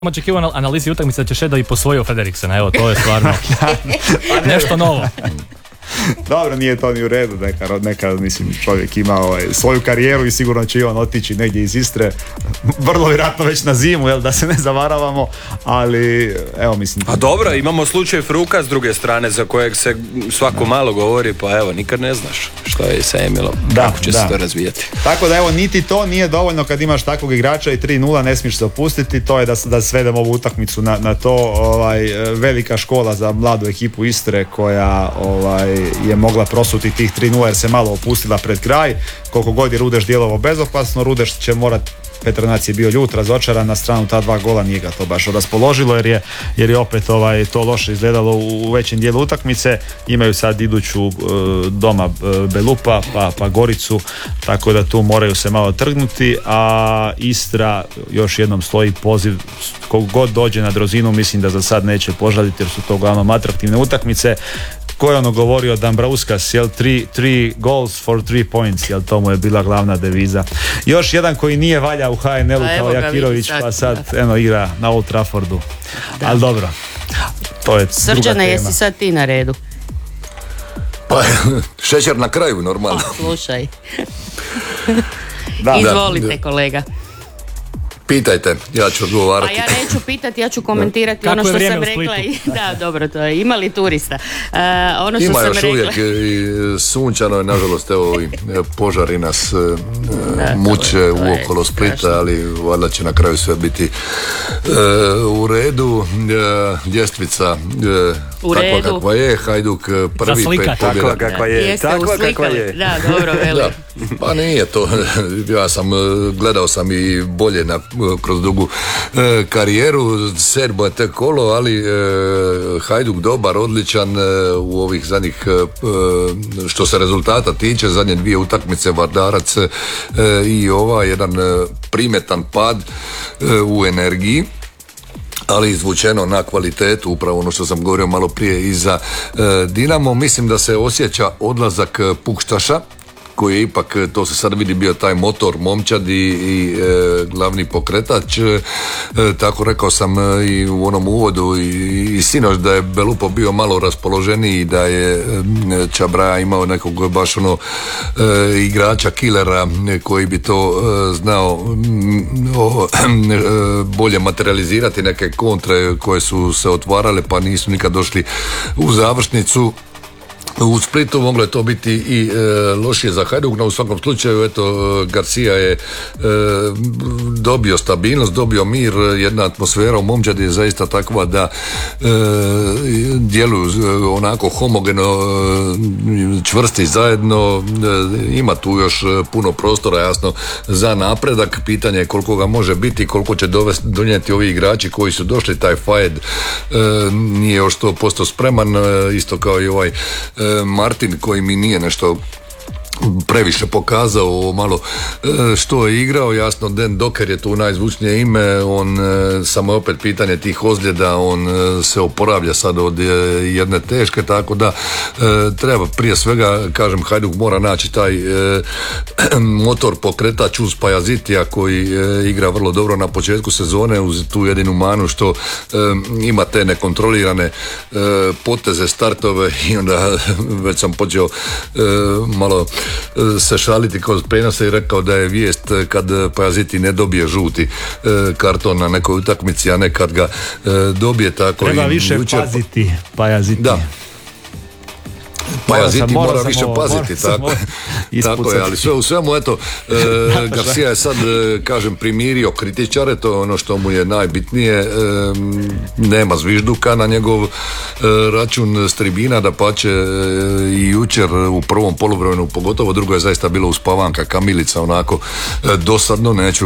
očekivao analizi utakmice da će Šedo i posvojio Frederiksena, evo to je stvarno nešto novo. Dobro, nije to ni u redu, neka mislim, čovjek ima svoju karijeru i sigurno će i on otići negdje iz Istre, vrlo vjerojatno već na zimu, jel, da se ne zavaravamo, ali evo mislim... A dobro, imamo slučaj Fruka s druge strane za kojeg se svako malo govori, pa evo, nikad ne znaš što je sa Emilom, kako će se to razvijati. Tako da evo, niti to nije dovoljno kad imaš takvog igrača i 3-0, ne smiješ se opustiti, to je da svedemo ovu utakmicu na to, velika škola za mladu ekipu Istre koja je mogla prosuti tih 3-0 jer se malo opustila pred kraj. Koliko god je Rudeš djelovao bezopasno, Rudeš će morati, Petronac je bio ljut, razočaran, na stranu ta 2 gola nije ga to baš raspoložilo jer je opet to loše izgledalo u većem dijelu utakmice. Imaju sad iduću doma Belupa pa Goricu, tako da tu moraju se malo trgnuti, a Istra još jednom stoji poziv, koliko god dođe na drozinu, mislim da za sad neće požaliti jer su to uglavnom atraktivne utakmice. Ko je ono govorio Dambrauskas, jel, 3 goals for 3 points, jel, to mu je bila glavna deviza. Još jedan koji nije valja u HNL-u kao Jakirović, pa sad igra na Old Traffordu. Ali dobro, to je Srđane, druga tema. jesi sad ti na redu? Pa, šećer na kraju, normalno. Slušaj. Da, izvolite, kolega. Pitajte, ja ću odgovarati. A ja neću pitati, ja ću komentirati ono što sam rekla. Da, dobro, to je. Ima li turista? Ono što ima sam još rekla... uvijek i sunčano je, nažalost, evo i požari nas muče uokolo Splita, ali valjda će na kraju sve biti u redu. Ljestvica takva kakva je, Hajduk prvi 5 pobjeda. Takva kakva je. Da, dobro, veli. Da, pa nije to. Ja sam gledao sam i bolje kroz dugu karijeru. 7. je tek kolo, ali Hajduk dobar, odličan u ovih zadnjih, što se rezultata tiče, zadnje 2 utakmice Vardarac i jedan primjetan pad u energiji, ali izvučeno na kvalitetu, upravo ono što sam govorio malo prije i za Dinamo. Mislim da se osjeća odlazak Pukštaša, koji je ipak, to se sad vidi, bio taj motor momčadi i glavni pokretač. Tako rekao sam i u onom uvodu i sinoć da je Belupo bio malo raspoloženiji, da je Čabraja imao nekog baš igrača killera koji bi to znao bolje materializirati, neke kontre koje su se otvarale pa nisu nikad došli u završnicu. U Splitu moglo je to biti i lošije za Hajduk, no u svakom slučaju Garcia je dobio stabilnost, dobio mir, jedna atmosfera u momčadi je zaista takva da djeluju onako homogeno, čvrsti zajedno. Ima tu još puno prostora, jasno, za napredak. Pitanje je koliko ga može biti, koliko će donijeti ovi igrači koji su došli. Taj Fajed nije još 100% spreman, isto kao i ovaj Martin koji mi nije nešto previše pokazao malo što je igrao. Jasno, Den Doker je tu najzvučnije ime, on samo opet pitanje tih ozljeda, on se oporavlja sad od jedne teške, tako da treba prije svega, kažem, Hajduk mora naći taj motor pokretač uz Pajazitija koji igra vrlo dobro na početku sezone, uz tu jedinu manu što ima te nekontrolirane poteze, startove, i onda već sam počeo malo se šaliti kroz prenose i rekao da je vijest kad Pajaziti ne dobije žuti karton na nekoj utakmici, a ne kad ga dobije. Tako treba više paziti Pajaziti. Da. Pajaziti mora više paziti, tako je, ali sve u svemu, eto, Garcia je sad, kažem, primirio kritičare, to je ono što mu je najbitnije, nema zvižduka na njegov račun s tribina, dapače i jučer u prvom poluvremenu, pogotovo drugo je zaista bilo uspavanka, kamilica, onako dosadno, neću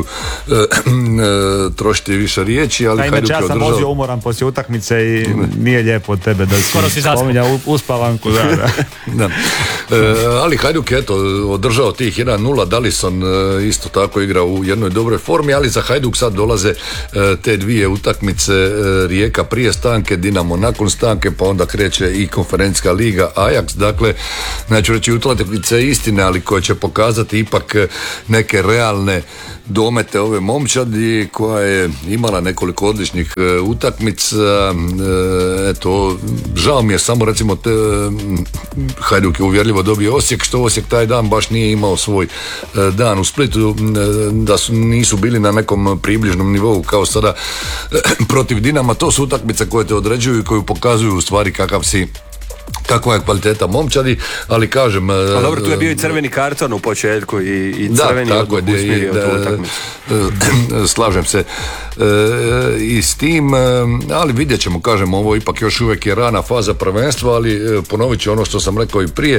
trošiti više riječi, ali Hajduk je održao. Ja sam vozio umoran poslije utakmice i nije lijepo od tebe da si spominja uspavanku, da. Ali Hajduk je održao tih 1-0, Dalison isto tako igra u jednoj dobroj formi, ali za Hajduk sad dolaze te 2 utakmice, Rijeka prije stanke, Dinamo nakon stanke, pa onda kreće i konferencijska liga, Ajax, dakle neću reći utakmice istine, ali koje će pokazati ipak neke realne domete ove momčadi koja je imala nekoliko odličnih utakmica. Eto, žao mi je samo recimo Hajduk je uvjerljivo dobio Osijek, što Osijek taj dan baš nije imao svoj dan u Splitu, da nisu bili na nekom približnom nivou kao sada protiv Dinama. To su utakmice koje te određuju i koju pokazuju u stvari kakva je kvaliteta momčadi, ali kažem... A dobro, tu je bio i crveni karton u početku i crveni odluk usmjerio tu utakmicu. Slažem se i s tim, ali vidjet ćemo, kažem, ovo ipak još uvijek je rana faza prvenstva, ali ponovit ću ono što sam rekao i prije,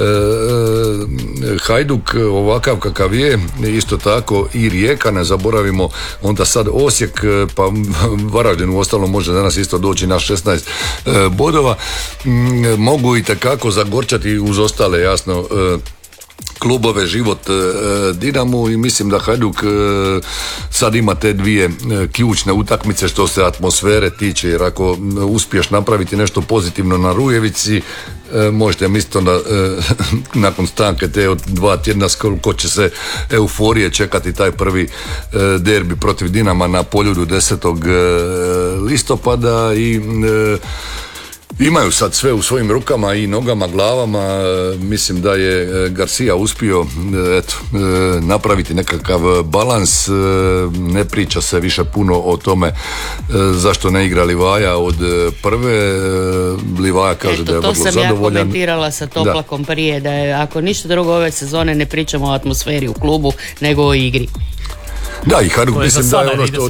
Hajduk ovakav kakav je, isto tako i Rijeka, ne zaboravimo, onda sad Osijek, pa Varaždin u ostalom može danas isto doći na 16 bodova, mogu i takako zagorčati uz ostale, jasno, klubove, život Dinamu, i mislim da Hajduk sad ima te dvije ključne utakmice što se atmosfere tiče, jer ako uspiješ napraviti nešto pozitivno na Rujevici, možete misliti onda nakon stanke te od 2 tjedna koliko će se euforije čekati taj prvi derbi protiv Dinama na Poljudu 10. listopada i imaju sad sve u svojim rukama i nogama, glavama. Mislim da je Garcia uspio napraviti nekakav balans. Ne priča se više puno o tome zašto ne igra Livaja od prve. Livaja kaže da je vrlo zadovoljan. To sam ja komentirala sa Toplakom prije, da je, ako ništa drugo ove sezone ne pričamo o atmosferi u klubu nego o igri. Da, i Hajduk mislim da je ono što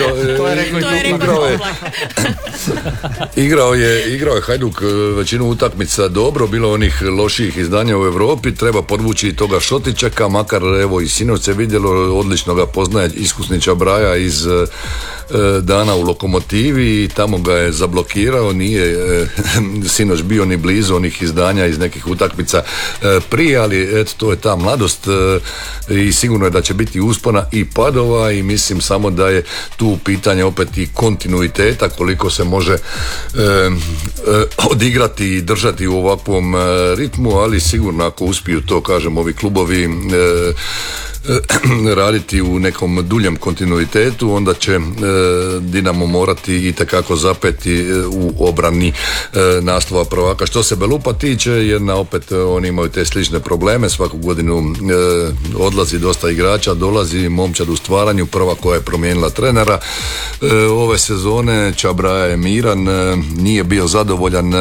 igrao je Hajduk većinu utakmica dobro, bilo onih loših izdanja u Europi, treba podvući i toga Šotičeka, makar evo i sinoć se vidjelo, odlično ga poznaje iskusniča Braja iz dana u Lokomotivi i tamo ga je zablokirao, nije sinoć bio ni blizu onih izdanja iz nekih utakmica prije, ali eto, to je ta mladost i sigurno je da će biti uspona i padova i mislim samo da je tu pitanje opet i kontinuiteta, koliko se može odigrati i držati u ovakvom ritmu, ali sigurno ako uspiju to, kažem, ovi klubovi raditi u nekom duljem kontinuitetu, onda će Dinamo morati itekako zapeti u obrani naslova prvaka. Što se Belupa tiče, jedna opet oni imaju te slične probleme, svaku godinu odlazi dosta igrača, dolazi momčad u stvaranju, prva koja je promijenila trenera ove sezone, Čabraja je miran, nije bio zadovoljan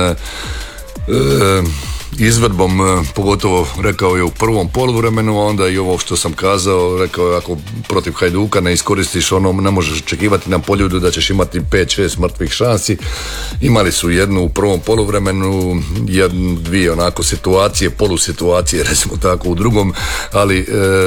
izvedbom, pogotovo rekao je u prvom poluvremenu, a onda i ovo što sam kazao, rekao je ako protiv Hajduka ne iskoristiš ono, ne možeš očekivati na Poljudu da ćeš imati 5-6 mrtvih šansi. Imali su jednu u prvom poluvremenu, dvije onako situacije, polusituacije recimo tako u drugom, ali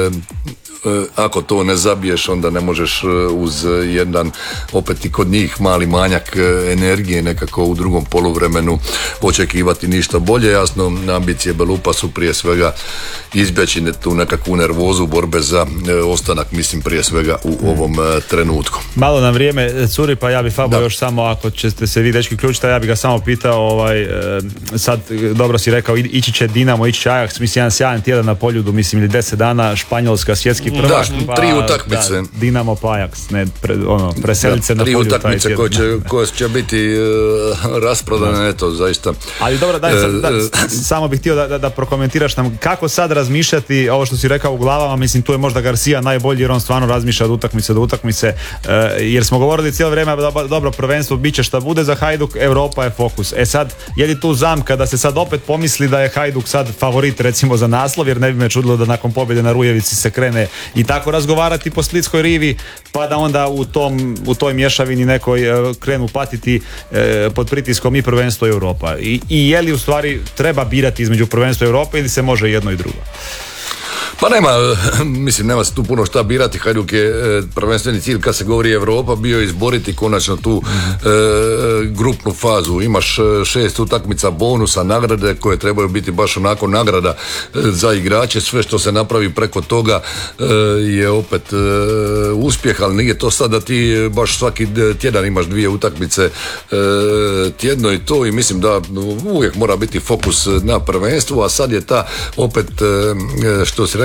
ako to ne zabiješ, onda ne možeš uz jedan, opet i kod njih mali manjak energije nekako u drugom poluvremenu očekivati ništa bolje. Jasno, ambicije Belupa su prije svega izbjeći tu nekakvu nervozu borbe za ostanak, mislim prije svega u ovom trenutku. Malo nam vrijeme curi, pa ja bi Fabo još samo, ako ćete se vi dečki ključiti, ja bi ga samo pitao, sad dobro si rekao, ići će Dinamo, ići će Ajax, mislim jedan sjajan tjedan na Poljudu, mislim ili 10 dana, Španjolska, svjetski prvak, pa, 3 utakmice. Dinamo pa Ajax, ne, preselit se na Poljudu. 3 utakmice koje će biti rasprodane, eto, zaista. Ali dobro, samo bih htio da prokomentiraš nam kako sad razmišljati, ovo što si rekao u glavama, mislim tu je možda Garcia najbolji jer on stvarno razmišlja od utakmice do utakmice, jer smo govorili cijelo vrijeme dobro, prvenstvo bit će šta bude za Hajduk, Europa je fokus. Sad, je li tu zamka da se sad opet pomisli da je Hajduk sad favorit recimo za naslov, jer ne bi me čudilo da nakon pobjede na Rujevici se krene i tako razgovarati po splitskoj rivi, pa da onda u toj mješavini nekoj krenu patiti pod pritiskom i prvenstvo Europa. I je li u stvari treba birati između prvenstva Europe ili se može jedno i drugo? Pa nema se tu puno šta birati. Hajduk je prvenstveni cilj kad se govori Europa bio izboriti konačno tu grupnu fazu. Imaš 6 utakmica bonusa, nagrade koje trebaju biti baš onako nagrada za igrače. Sve što se napravi preko toga je opet uspjeh, ali nije to sad da ti baš svaki tjedan imaš 2 utakmice tjedno i to, i mislim da uvijek mora biti fokus na prvenstvu, a sad je ta opet što se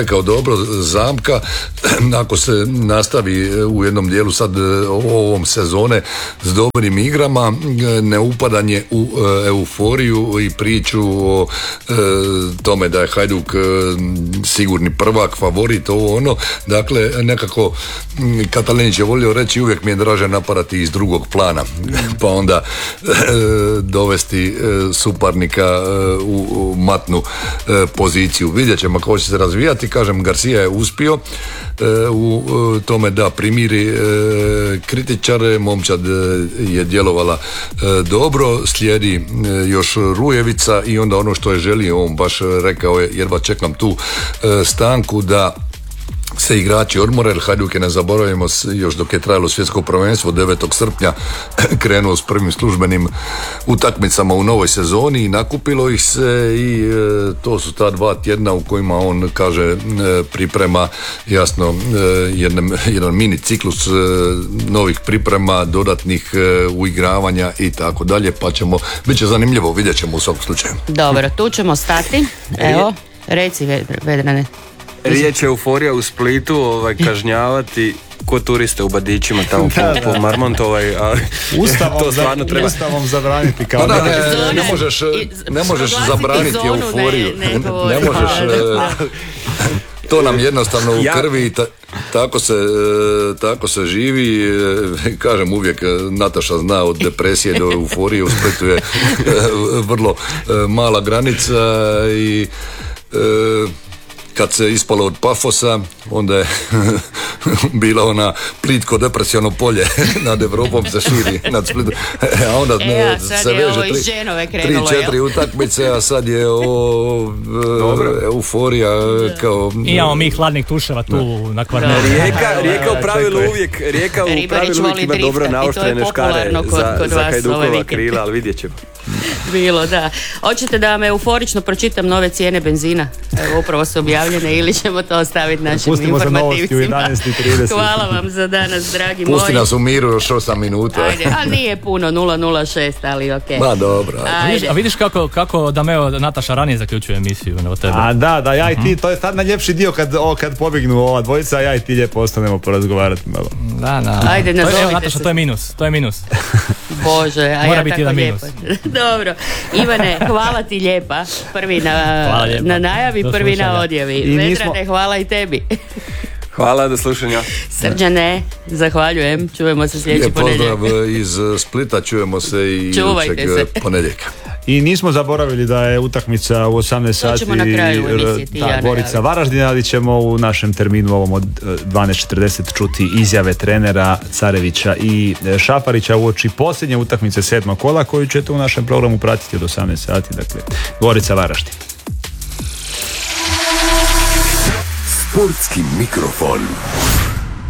rekao dobro, zamka, ako se nastavi u jednom dijelu sad ovom sezone s dobrim igrama, neupadanje u euforiju i priču o tome da je Hajduk sigurni prvak, favorit, ovo ono, dakle nekako Katalinić je volio reći uvijek mi je draže napadati iz drugog plana, pa onda dovesti suparnika u matnu poziciju. Vidjet ćemo kako će se razvijati. Kažem, Garcia je uspio u tome da primiri kritičare, momčad je djelovala dobro, slijedi još Rujevica i onda ono što je želio, on baš rekao je, jedva čekam tu stanku da se igrači odmore, jer Hajduk je, ne zaboravimo, još dok je trajalo svjetsko prvenstvo 9. srpnja krenuo s prvim službenim utakmicama u novoj sezoni i nakupilo ih se i to su ta 2 tjedna u kojima on kaže priprema jasno jedan mini ciklus novih priprema, dodatnih uigravanja i tako dalje, pa bit će zanimljivo, vidjet ćemo u svakom slučaju. Dobro, tu ćemo stati. Evo, reci Vedrane. Riječ je euforija u Splitu, kažnjavati ko turiste u Badićima tamo po Marmontovoj, ali to stvarno treba. Ustavom zabraniti kao ne možeš zabraniti euforiju. Ne možeš, to nam jednostavno u krvi i tako se živi. Kažem uvijek, Nataša zna, od depresije do euforije u Splitu je vrlo mala granica i kad se ispalo od Pafosa, onda je bila ona plitko depresivno polje nad Evropom se širi nad Splitom. A onda se veže 3-4 utakmice, a sad je euforija kao... Imamo mi hladnih tuševa tu na Kvarneru. Rijeka u pravilu uvijek ima dobro naoštrene škare za Hajdukova krila, ali vidjet ćemo. Bilo, da. Hoćete da vam euforično pročitam nove cijene benzina? Evo, upravo su objavljene, ili ćemo to ostaviti našim informativcima. Hvala vam za danas, dragi moji. Pusti nas u miru još 8 minuta. Ajde, a nije puno, 006, ali okej. Ma dobro. A vidiš kako Dameo Nataša ranije zaključuje emisiju od tebe? A da, ja i ti, to je tad najljepši dio kad pobjegnu ova dvojica, ja i ti lijepo ostanemo porazgovarati malo. Da. Ajde, nazovite se. Nataša, to je minus. Bože, a mora ja biti tako lijepo. Dobro, Ivane, hvala ti lijepa. Prvi na najavi, prvi na odjavi. Vedrane, hvala i tebi. Hvala, do slušanja. Srđane, zahvaljujem. Čujemo se sljedeći ponedjeljak. Pozdrav iz Splita, čujemo se i idućeg ponedjeljka. I nismo zaboravili da je utakmica u 18 sati. To ćemo na kraju emisije. Gorica Varaždin, ali ćemo u našem terminu ovom od 12:40 čuti izjave trenera Carevića i Šaparića uoči posljednje utakmice 7. kola koju ćete u našem programu pratiti od 18 sati. Dakle, Gorica Varaždin. Sportski mikrofon.